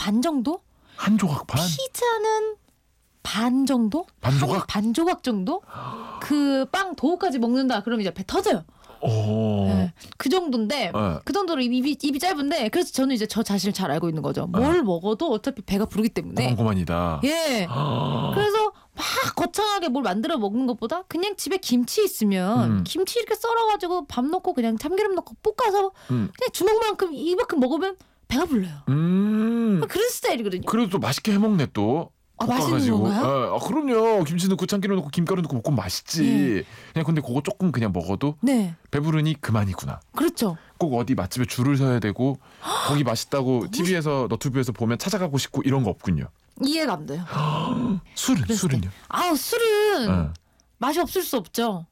반 정도? 한 조각 반? 피자는 반 정도? 반 조각? 반 조각 정도? 그 빵 도우까지 먹는다 그러면 이제 배 터져요. 네, 그 정도인데 그 정도로 입이 짧은데 그래서 저는 이제 저 자신을 잘 알고 있는 거죠. 뭘 먹어도 어차피 배가 부르기 때문에. 고만고만이다. 예. 그래서 막 거창하게 뭘 만들어 먹는 것보다 그냥 집에 김치 있으면 김치 이렇게 썰어가지고 밥 넣고 그냥 참기름 넣고 볶아서 그냥 주먹만큼 이만큼 먹으면 배가 불러요. 그런 스타일이거든요. 그래도 또 맛있게 해먹네 또. 맛있는 건가요? 그럼요. 김치 넣고 참기름 넣고 김가루 넣고 볶으면 맛있지. 그냥 근데 그거 조금 그냥 먹어도 배부르니 그만이구나. 그렇죠. 꼭 어디 맛집에 줄을 서야 되고 거기 맛있다고 TV에서 너튜브에서 보면 찾아가고 싶고 이런 거 없군요. 이해가 안 돼요. 술은요? 술은 맛이 없을 수 없죠.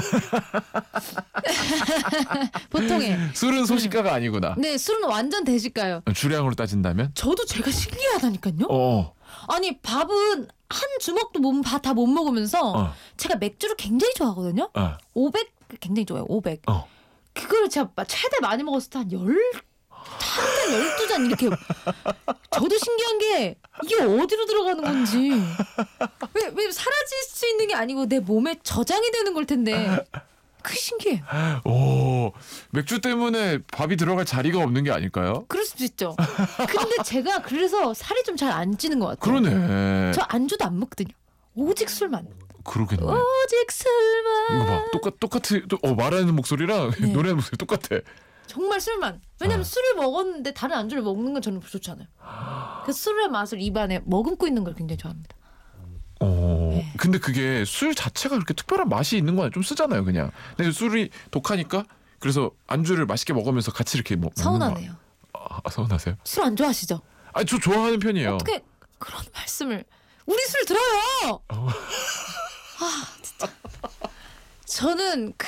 보통의 술은 소시가가 아니구나. 네, 술은 완전 대식가요. 주량으로 따진다면? 저도 제가 신기하다니까요. 아니 밥은 한 주먹도 다 못 먹으면서 제가 맥주를 굉장히 좋아하거든요. 500 굉장히 좋아요. 500. 그거를 제가 최대 많이 먹었을 때 한 1잔 12잔 이렇게. 저도 신기한 게 이게 어디로 들어가는 건지. 왜 사라질 수 있는 게 아니고 내 몸에 저장이 되는 걸 텐데. 그게 신기해요. 맥주 때문에 밥이 들어갈 자리가 없는 게 아닐까요? 그럴 수도 있죠. 근데 제가 그래서 살이 좀 잘 안 찌는 것 같아요. 그러네. 저 안주도 안 먹거든요. 오직 술만. 그러겠네. 오직 술만. 이거 봐. 똑같이 말하는 목소리랑 노래하는 목소리 똑같아. 정말 술만. 왜냐면 술을 먹었는데 다른 안주를 먹는 건 저는 좋지 않아요. 그 술의 맛을 입안에 머금고 있는 걸 굉장히 좋아합니다. 근데 그게 술 자체가 그렇게 특별한 맛이 있는 건 좀 쓰잖아요, 그냥. 근데 술이 독하니까 그래서 안주를 맛있게 먹으면서 같이 이렇게 서운하네요. 서운하세요? 술 안 좋아하시죠? 저 좋아하는 편이에요. 어떻게 그런 말씀을. 우리 술 들어요. 진짜. 저는 그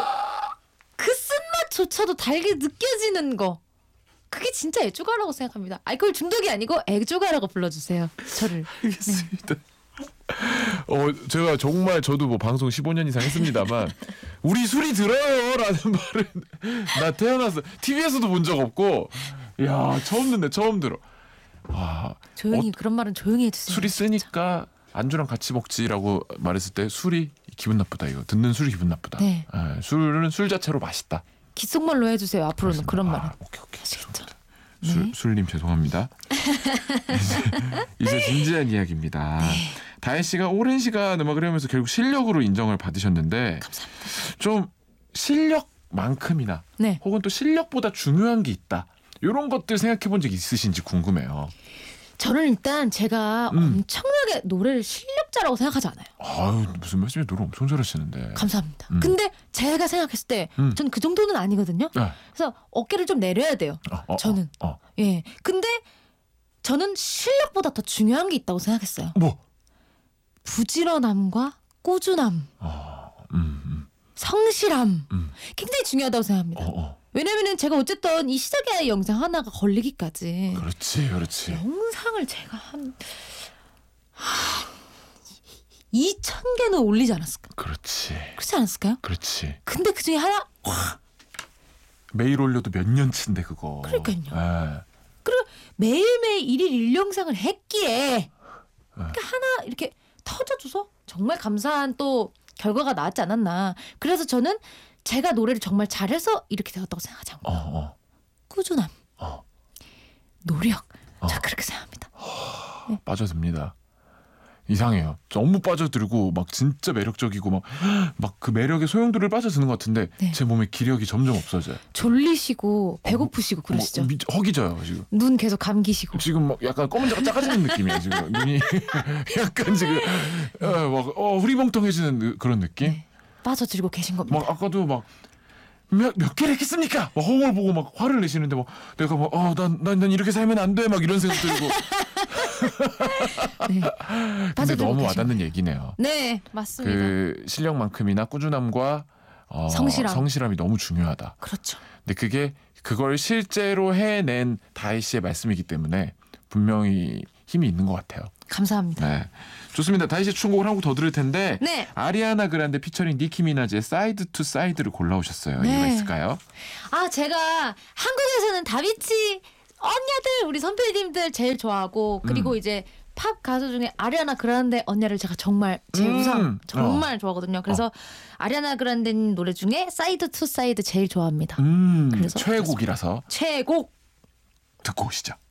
쓴맛조차도 달게 느껴지는 거. 그게 진짜 애주가라고 생각합니다. 알코올 중독이 아니고 애주가라고 불러주세요. 저를. 알겠습니다. 제가 정말 저도 뭐 방송 15년 이상 했습니다만 우리 술이 들어요 라는 말은 나 태어나서 TV에서도 본 적 없고 처음 들어. 조용히 그런 말은 조용히 해주세요. 술이 쓰니까 안주랑 같이 먹지라고 말했을 때 술이 기분 나쁘다 이거. 듣는 술이 기분 나쁘다. 네. 술은 술 자체로 맛있다. 귓속말로 해주세요. 앞으로는 그렇습니다. 그런 말은. 오케이. 아시겠죠? 술님 죄송합니다. 이제 진지한 이야기입니다. 다혜 씨가 오랜 시간 음악을 해오면서 결국 실력으로 인정을 받으셨는데 감사합니다. 좀 실력만큼이나 혹은 또 실력보다 중요한 게 있다. 이런 것들 생각해 본 적 있으신지 궁금해요. 저는 일단 제가 엄청나게 노래를 실력자라고 생각하지 않아요. 무슨 말씀이에요? 노래 엄청 잘하시는데. 감사합니다. 근데 제가 생각했을 때 저는 그 정도는 아니거든요. 그래서 어깨를 좀 내려야 돼요. 저는. 예. 근데 저는 실력보다 더 중요한 게 있다고 생각했어요. 뭐? 부지런함과 꾸준함. 성실함. 굉장히 중요하다고 생각합니다. 왜냐면은 제가 어쨌든 이 시작의 영상 하나가 걸리기까지. 그렇지. 영상을 제가 한 2,000개는 올리지 않았을까? 그렇지 않았을까요? 그렇지. 근데 그 중에 하나 매일 올려도 몇 년치인데 그거. 그러니까요. 그리고 매일매일 1일 1영상을 했기에 그러니까 하나 이렇게 터져줘서 정말 감사한 또 결과가 나왔지 않았나. 그래서 저는 제가 노래를 정말 잘해서 이렇게 되었다고 생각하지 않고 꾸준함, 노력, 저 그렇게 생각합니다. 빠져듭니다. 이상해요. 너무 빠져들고 막 진짜 매력적이고 막 그 매력의 소용돌이를 빠져드는 것 같은데 제 몸에 기력이 점점 없어져요. 졸리시고 배고프시고 그러시죠? 허기져요 지금. 눈 계속 감기시고. 지금 막 약간 검은 자가 작아지는 느낌이에요 지금. 눈이 약간 지금 막 흐리멍텅해지는 그런 느낌. 빠져들고 계신 겁니다. 막 아까도 막 몇 개를 했겠습니까? 막 허공을 보고 막 화를 내시는데 막 내가 막 난 이렇게 살면 안 돼 막 이런 생각 들고. 근데 너무 와닿는 얘기네요. 네, 맞습니다. 그 실력만큼이나 꾸준함과 성실함이 너무 중요하다. 그렇죠. 근데 그걸 실제로 해낸 다혜 씨의 말씀이기 때문에 분명히 힘이 있는 것 같아요. 감사합니다. 네. 좋습니다. 다혜 씨 추천곡을 한 곡 더 들을 텐데 아리아나 그란데 피처링 니키 미나즈의 사이드 투 사이드를 골라오셨어요. 이유가 있을까요? 제가 한국에서는 다비치 언니들 우리 선배님들 제일 좋아하고 그리고 이제 팝 가수 중에 아리아나 그란데 언니를 제가 정말 제 우상 정말 좋아하거든요. 그래서 아리아나 그란데 노래 중에 사이드 투 사이드 제일 좋아합니다. 그래서 최애곡이라서 최애곡 듣고 오시죠.